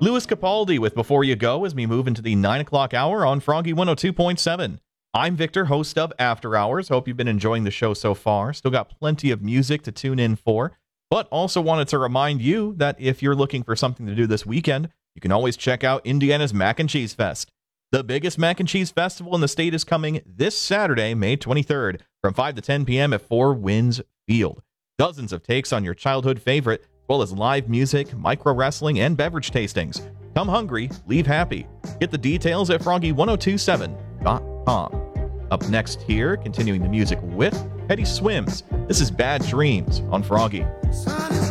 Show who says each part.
Speaker 1: Louis Capaldi with Before You Go as we move into the 9 o'clock hour on Froggy 102.7. I'm Victor, host of After Hours. Hope you've been enjoying the show so far. Still got plenty of music to tune in for, but also wanted to remind you that if you're looking for something to do this weekend, you can always check out Indiana's Mac and Cheese Fest. The biggest mac and cheese festival in the state is coming this Saturday, May 23rd, from 5 to 10 p.m. at Four Winds Field. Dozens of takes on your childhood favorite, as well as live music, micro wrestling, and beverage tastings. Come hungry, leave happy. Get the details at froggy1027.com. Up next here, continuing the music with Teddy Swims. This is Bad Dreams on Froggy.